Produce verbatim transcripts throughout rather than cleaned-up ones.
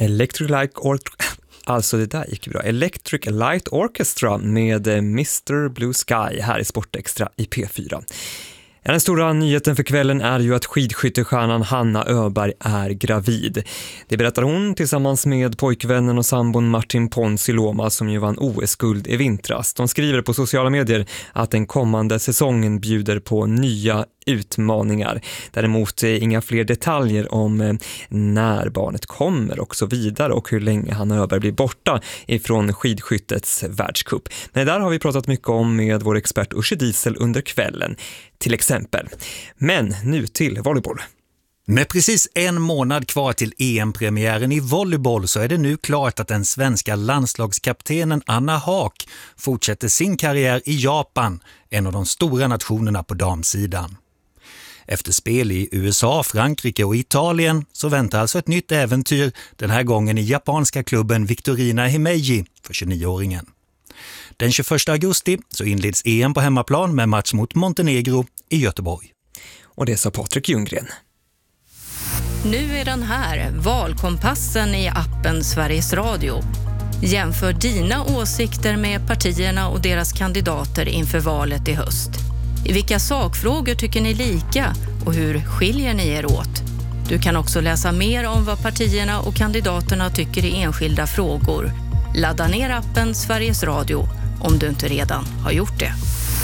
Electric Light Orchestra, alltså det där gick bra. Electric Light Orchestra med mister Blue Sky här i Sportextra i P fyra. Den stora nyheten för kvällen är ju att skidskyttestjärnan Hanna Öberg är gravid. Det berättar hon tillsammans med pojkvännen och sambon Martin Ponsiloma som ju vann O S-guld i vintras. De skriver på sociala medier att den kommande säsongen bjuder på nya utmaningar. Däremot inga fler detaljer om när barnet kommer och så vidare och hur länge Hanna Öberg blir borta ifrån skidskyttets världscup. Men det där har vi pratat mycket om med vår expert Uschi Diesel under kvällen till exempel. Men nu till volleyboll. Med precis en månad kvar till E M-premiären i volleyboll så är det nu klart att den svenska landslagskaptenen Anna Haak fortsätter sin karriär i Japan, en av de stora nationerna på damsidan. Efter spel i U S A, Frankrike och Italien så väntar alltså ett nytt äventyr, den här gången i japanska klubben Victorina Himeji för tjugonioåringen. Den tjugoförsta augusti så inleds E M på hemmaplan med match mot Montenegro i Göteborg. Och det sa Patrik Ljunggren. Nu är den här, valkompassen i appen Sveriges Radio. Jämför dina åsikter med partierna och deras kandidater inför valet i höst. I vilka sakfrågor tycker ni lika och hur skiljer ni er åt? Du kan också läsa mer om vad partierna och kandidaterna tycker i enskilda frågor. Ladda ner appen Sveriges Radio om du inte redan har gjort det.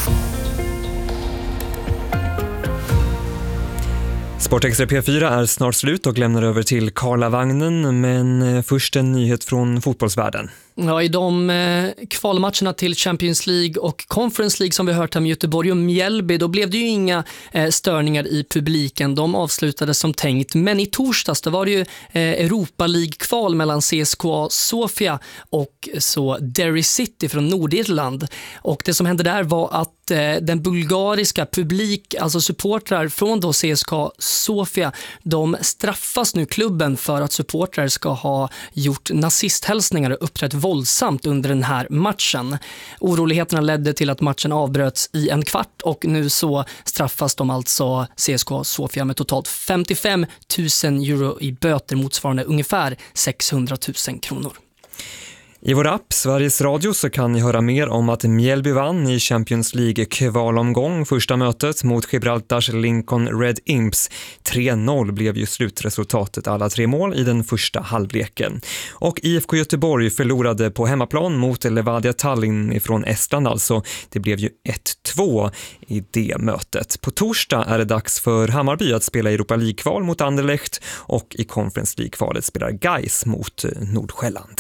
Sportextra P fyra är snart slut och lämnar över till Karlavagnen, men först en nyhet från fotbollsvärlden. Ja, i de eh, kvalmatcherna till Champions League och Conference League som vi hört här med Göteborg och Mjällby, då blev det ju inga eh, störningar i publiken. De avslutades som tänkt. Men i torsdags då var det ju eh, Europa League-kval mellan C S K A Sofia och så Derry City från Nordirland. Och det som hände där var att eh, den bulgariska publik, alltså supportrar från då C S K A Sofia, de straffas nu klubben för att supportrar ska ha gjort nazisthälsningar och uppträtt våldsamt under den här matchen. Oroligheterna ledde till att matchen avbröts i en kvart och nu så straffas de alltså C S K A Sofia med totalt femtiofem tusen euro i böter, motsvarande ungefär sexhundratusen kronor. I vår app Sveriges Radio så kan ni höra mer om att Mjällby vann i Champions League kvalomgång första mötet mot Gibraltars Lincoln Red Imps. tre noll blev ju slutresultatet, alla tre mål i den första halvleken. Och I F K Göteborg förlorade på hemmaplan mot Levadia Tallinn ifrån Estland alltså. Det blev ju ett två i det mötet. På torsdag är det dags för Hammarby att spela Europa League-kval mot Anderlecht och i Conference League-kvalet spelar Gais mot Nordsjälland.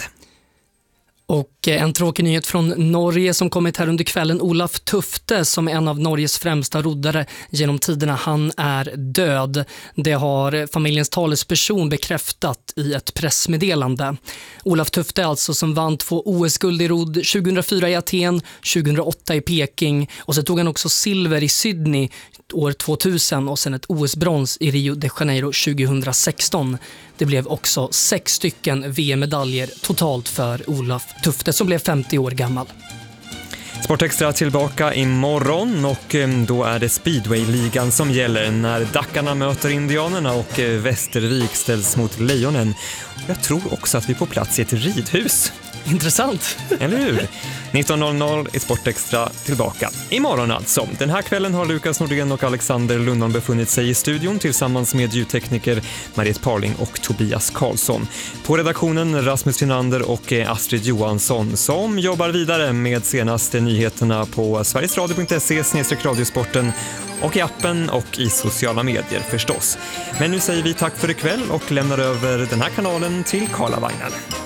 Och en tråkig nyhet från Norge som kommit här under kvällen. Olaf Tufte, som är en av Norges främsta roddare genom tiderna, han är död. Det har familjens talesperson bekräftat i ett pressmeddelande. Olaf Tufte alltså som vann två O S-guld i rodd tjugohundrafyra i Aten, tjugohundraåtta i Peking och så tog han också silver i Sydney år tvåtusen och sen ett O S-brons i Rio de Janeiro tjugohundrasexton. Det blev också sex stycken V M-medaljer totalt för Olaf Tufte som blev femtio år gammal. Sportextra tillbaka imorgon och då är det Speedway-ligan som gäller när Dackarna möter Indianerna och Västervik ställs mot Lejonen. Jag tror också att vi är på plats i ett ridhus. Intressant. Eller hur? nitton noll noll i Sportextra tillbaka imorgon alltså. Den här kvällen har Lukas Nordén och Alexander Lundholm befunnit sig i studion tillsammans med ljudtekniker Mariette Parling och Tobias Karlsson. På redaktionen Rasmus Finander och Astrid Johansson som jobbar vidare med senaste nyheterna på sverigesradio punkt se snedstreck radiosporten och i appen och i sociala medier förstås. Men nu säger vi tack för ikväll och lämnar över den här kanalen till Karlavagnen.